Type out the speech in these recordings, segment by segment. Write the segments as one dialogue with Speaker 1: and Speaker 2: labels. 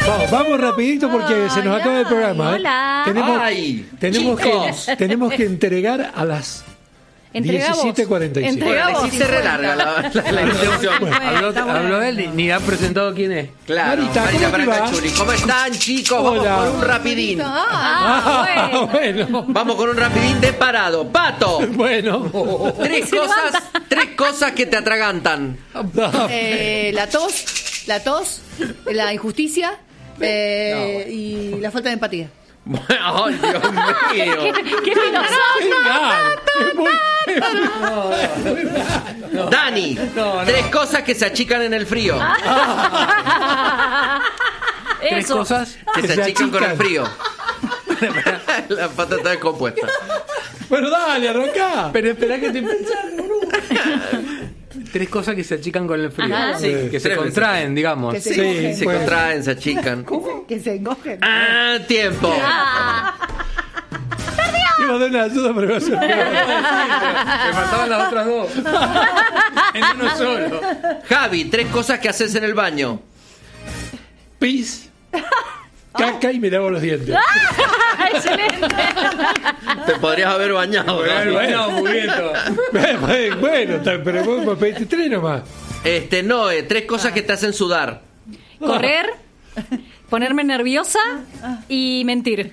Speaker 1: Vamos rapidito porque se nos acaba el programa.
Speaker 2: Hola.
Speaker 1: Tenemos que entregar a las 17:45.
Speaker 3: Bueno, le hiciste re larga la introducción.
Speaker 4: Habló él, ni ha presentado quién es.
Speaker 3: Claro, Marita Brancachuri. ¿Cómo están, chicos?
Speaker 1: Hola.
Speaker 3: Vamos con un rapidín.
Speaker 1: Bueno.
Speaker 3: Vamos con un rapidín de parado. Pato.
Speaker 1: Bueno.
Speaker 3: Tres cosas que te atragantan.
Speaker 5: La tos, la injusticia y la falta de empatía.
Speaker 3: ¡Ay, Dios mío!
Speaker 2: ¡Qué filosófico!
Speaker 3: Dani, tres cosas que se achican en el frío.
Speaker 4: ¿Tres cosas?
Speaker 3: Que se achican con el frío. La pata está descompuesta.
Speaker 1: Bueno, dale, arrancá.
Speaker 4: Pero espera que estoy pensando. Tres cosas que se achican con el frío.
Speaker 2: Ajá.
Speaker 3: Sí,
Speaker 4: Que se contraen, digamos.
Speaker 5: Que se
Speaker 3: Se contraen, se achican.
Speaker 5: Que se encogen.
Speaker 3: Tiempo.
Speaker 1: Iba a dar una ayuda, pero iba a ser peor.
Speaker 4: Me faltaban las otras dos. En uno solo.
Speaker 3: Javi, tres cosas que haces en el baño.
Speaker 1: Pis, caca y me lavo los dientes.
Speaker 2: ¡Excelente!
Speaker 3: Te podrías haber bañado.
Speaker 4: Bueno, muy bien todo.
Speaker 1: Bueno, pero vos me pediste tres nomás.
Speaker 3: Noé, tres cosas que te hacen sudar.
Speaker 2: Correr, ponerme nerviosa y mentir.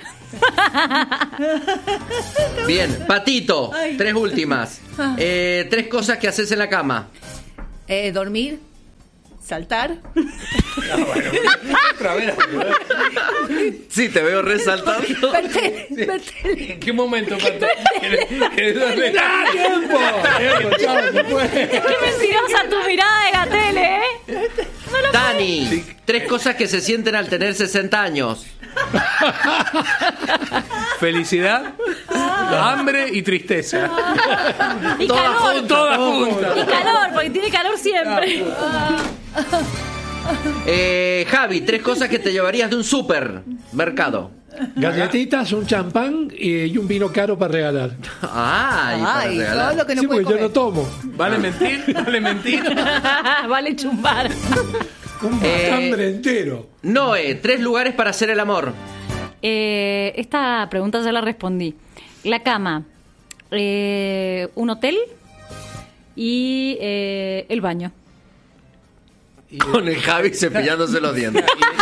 Speaker 3: Bien, Patito, tres últimas. Tres cosas que haces en la cama.
Speaker 5: Dormir, saltar.
Speaker 3: Sí, te veo resaltando.
Speaker 4: ¿En qué momento, Pato?
Speaker 1: ¡Tiempo! Chao, se fue.
Speaker 2: ¡Qué mentirosa tu mirada de Gatel,
Speaker 3: Dani, tres cosas que se sienten al tener 60 años.
Speaker 4: Felicidad, hambre y tristeza.
Speaker 2: Y calor.
Speaker 4: Todas juntas.
Speaker 2: Y calor, porque tiene calor siempre.
Speaker 3: Javi, tres cosas que te llevarías de un supermercado.
Speaker 1: Galletitas, un champán y un vino caro para regalar.
Speaker 3: Para
Speaker 5: Todo
Speaker 3: regalar.
Speaker 5: lo que no
Speaker 1: Sí,
Speaker 5: puede
Speaker 1: porque yo
Speaker 5: comer.
Speaker 1: no tomo.
Speaker 4: ¿Vale mentir?
Speaker 2: Vale chumbar.
Speaker 1: Un hambre entero.
Speaker 3: Noé, tres lugares para hacer el amor.
Speaker 2: Esta pregunta ya la respondí. La cama, un hotel y el baño.
Speaker 3: Con el Javi cepillándose los dientes.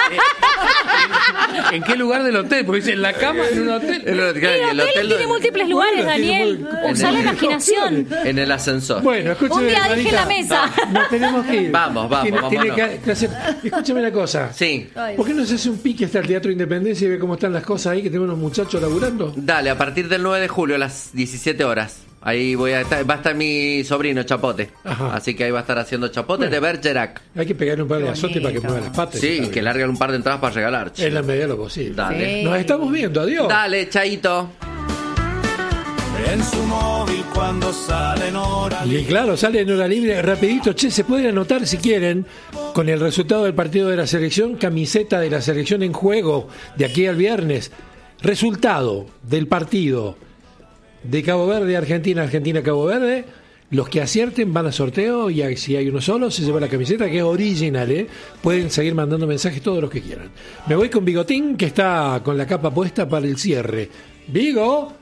Speaker 4: ¿En qué lugar del hotel? Porque dice en la cama, en un hotel.
Speaker 3: El
Speaker 2: El hotel tiene múltiples lugares, Daniel. Usa la imaginación.
Speaker 3: En el ascensor.
Speaker 1: Bueno, escúchame.
Speaker 2: Un día dije en la
Speaker 1: Marita,
Speaker 2: mesa.
Speaker 1: nos tenemos que ir.
Speaker 3: Vamos,
Speaker 1: Tiene
Speaker 3: vámonos.
Speaker 1: que hacer. Escúchame una cosa.
Speaker 3: Sí.
Speaker 1: ¿Por qué no se hace un pique hasta el Teatro Independencia y ve cómo están las cosas ahí, que tenemos unos muchachos laburando?
Speaker 3: Dale, a partir del 9 de julio a las 17 horas. Ahí va a estar mi sobrino Chapote.
Speaker 1: Ajá.
Speaker 3: Así que ahí va a estar haciendo Chapote de Bergerac.
Speaker 1: Hay que pegarle un par de azotes para que mueva las patas.
Speaker 3: Sí,
Speaker 1: Está
Speaker 3: que
Speaker 1: bien.
Speaker 3: larguen un par de entradas para regalar.
Speaker 1: En la medida de lo posible.
Speaker 3: Dale.
Speaker 5: Sí.
Speaker 1: Nos estamos viendo, adiós.
Speaker 3: Dale, Chaito.
Speaker 6: En su móvil cuando sale en hora
Speaker 1: Y claro, sale en hora libre, rapidito. Che, se pueden anotar si quieren, con el resultado del partido de la selección, camiseta de la selección en juego de aquí al viernes. Resultado del partido de Cabo Verde, Argentina, Cabo Verde. Los que acierten van a sorteo y si hay uno solo se lleva la camiseta, que es original, Pueden seguir mandando mensajes todos los que quieran. Me voy con Bigotín, que está con la capa puesta para el cierre. Vigo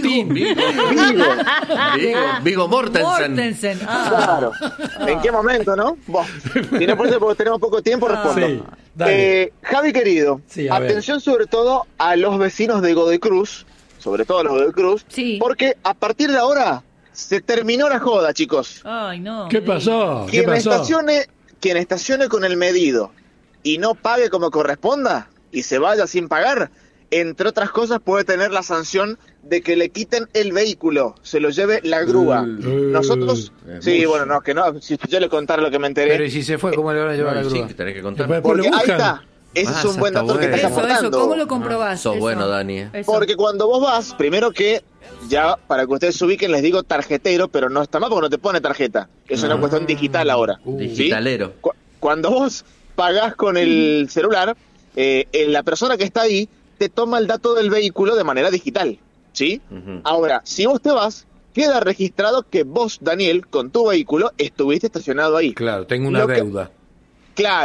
Speaker 3: Mortensen.
Speaker 7: Claro. ¿En qué momento, no? Si no, por eso, porque tenemos poco tiempo, respondo.
Speaker 1: Sí, dale.
Speaker 7: Javi querido,
Speaker 1: Sí, a ver.
Speaker 7: atención sobre todo a los vecinos de Godoy Cruz, sobre todo a los de Godoy Cruz,
Speaker 5: Sí.
Speaker 7: porque a partir de ahora se terminó la joda, chicos.
Speaker 5: Ay, no.
Speaker 1: ¿Qué pasó? ¿Qué
Speaker 7: Quien
Speaker 1: pasó?
Speaker 7: quien estacione con el medido y no pague como corresponda y se vaya sin pagar, entre otras cosas puede tener la sanción de que le quiten el vehículo, se lo lleve la grúa. Nosotros, sí, bueno, no, que no, si yo le contara lo que me enteré.
Speaker 4: Pero ¿y si se fue, cómo le van a llevar a la
Speaker 3: Sí,
Speaker 4: grúa?
Speaker 3: que tenés que contar.
Speaker 1: Después lo
Speaker 7: Porque ahí
Speaker 1: buscan.
Speaker 7: está, ese es un buen dato que estás
Speaker 5: Eso,
Speaker 7: aportando.
Speaker 5: ¿cómo lo comprobás?
Speaker 3: Sos
Speaker 5: Eso.
Speaker 3: bueno, Dani.
Speaker 5: Eso.
Speaker 7: Porque cuando vos vas, primero que, ya para que ustedes se ubiquen, les digo tarjetero, pero no está mal porque no te pone tarjeta. Es una cuestión digital ahora. ¿sí?
Speaker 3: Digitalero.
Speaker 7: Cuando vos pagás con el celular, la persona que está ahí te toma el dato del vehículo de manera digital. ¿Sí? Ahora, si vos te vas, queda registrado que vos, Daniel, con tu vehículo, estuviste estacionado ahí.
Speaker 4: Claro, tengo una
Speaker 7: Lo que-
Speaker 4: deuda.
Speaker 7: Claro,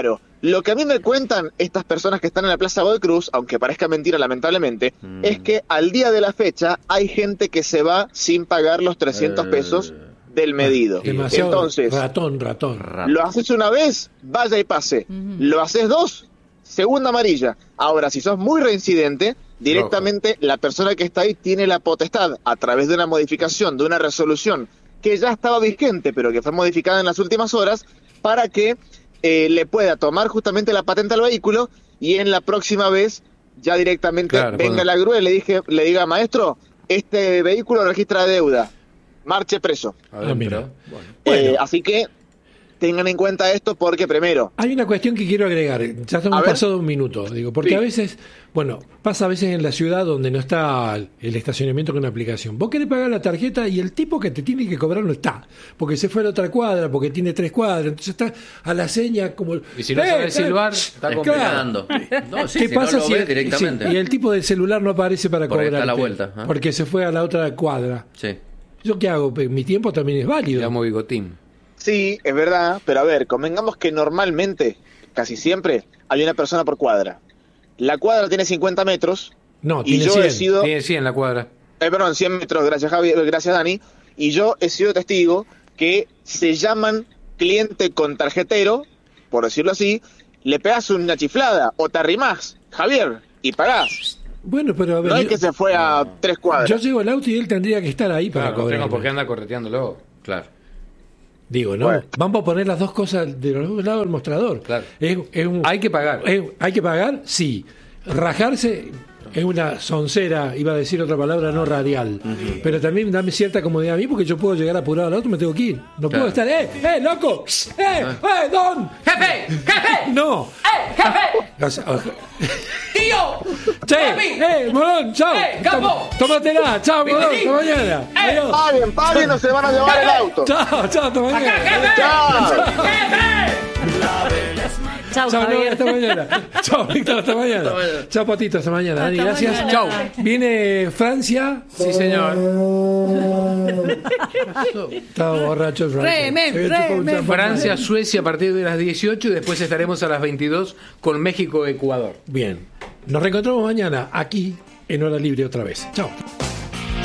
Speaker 7: Lo que a mí me cuentan estas personas que están en la Plaza Godoy Cruz, aunque parezca mentira lamentablemente, es que al día de la fecha hay gente que se va sin pagar los 300 pesos del medido.
Speaker 1: Demasiado.
Speaker 7: Entonces,
Speaker 1: ratón.
Speaker 7: lo haces una vez, vaya y pase. Lo haces 2, segunda amarilla. Ahora, si sos muy reincidente, directamente la persona que está ahí tiene la potestad, a través de una modificación, de una resolución que ya estaba vigente, pero que fue modificada en las últimas horas, para que le pueda tomar justamente la patente al vehículo y en la próxima vez ya directamente venga la grúa y le diga, maestro, este vehículo registra deuda, marche preso.
Speaker 1: Mira.
Speaker 7: Así que tengan en cuenta esto porque primero...
Speaker 1: Hay una cuestión que quiero agregar, ya estamos pasado un minuto, digo, porque a veces, pasa a veces en la ciudad donde no está el estacionamiento con una aplicación. Vos querés pagar la tarjeta y el tipo que te tiene que cobrar no está, porque se fue a la otra cuadra, porque tiene 3 cuadras, entonces está a la seña como...
Speaker 4: Y si no sabe silbar, está complicando.
Speaker 1: ¿Qué pasa si
Speaker 3: directamente?
Speaker 1: y el tipo del celular no aparece para
Speaker 3: Porque
Speaker 1: cobrarte?
Speaker 3: está a la vuelta, ¿eh?
Speaker 1: Porque se fue a la otra cuadra.
Speaker 3: Sí.
Speaker 1: ¿Yo qué hago? Mi tiempo también es válido.
Speaker 4: Llamo bigotín.
Speaker 7: Sí, es verdad, pero a ver, convengamos que normalmente, casi siempre, hay una persona por cuadra. La cuadra tiene 50 metros.
Speaker 1: No,
Speaker 7: y
Speaker 1: tiene
Speaker 7: yo
Speaker 1: 100.
Speaker 7: he sido...
Speaker 4: Tiene 100 la cuadra.
Speaker 7: Perdón, 100 metros, gracias Javier, gracias Dani. Y yo he sido testigo que se llaman cliente con tarjetero, por decirlo así, le pegas una chiflada o te arrimás, Javier, y pagás.
Speaker 1: Bueno, pero a ver,
Speaker 7: No es que se fue a 3 cuadras.
Speaker 1: yo llego al auto y él tendría que estar ahí para
Speaker 4: Claro, no
Speaker 1: cobrar.
Speaker 4: tengo por qué andar correteándolo.
Speaker 3: Claro.
Speaker 1: Digo, ¿no?
Speaker 7: Bueno.
Speaker 1: Vamos a poner las dos cosas de los dos lados del mostrador.
Speaker 4: Claro.
Speaker 1: Hay
Speaker 4: que pagar.
Speaker 1: ¿Hay que pagar? Sí. Rajarse es una soncera, iba a decir otra palabra no radial. Pero también dame cierta comodidad a mí porque yo puedo llegar apurado al auto, me tengo que ir. No puedo estar, loco! ¡Don!
Speaker 8: ¡Jefe!
Speaker 1: ¡No!
Speaker 8: ¡Jefe! ¡Tío!
Speaker 1: ¡Che! ¡Morón! ¡Chao!
Speaker 8: ¡Capo!
Speaker 1: ¡Tómatela! ¡Chao, Morón! ¡Hasta mañana! ¡Adiós!
Speaker 7: Paguen o se van a llevar el auto.
Speaker 1: ¡Chao! ¡Hasta mañana!
Speaker 2: Chau,
Speaker 1: Chao,
Speaker 2: Javier.
Speaker 1: hasta mañana. Chao, Víctor, hasta mañana. Chao, Patito, hasta mañana. Dani,
Speaker 2: Hasta
Speaker 1: gracias.
Speaker 2: mañana.
Speaker 1: Chao. Viene Francia.
Speaker 4: Sí, señor.
Speaker 1: Estaba borracho Francia.
Speaker 4: Francia, Suecia a partir de las 18 y después estaremos a las 22 con México, Ecuador.
Speaker 1: Bien. Nos reencontramos mañana aquí en Hora Libre otra vez. Chao.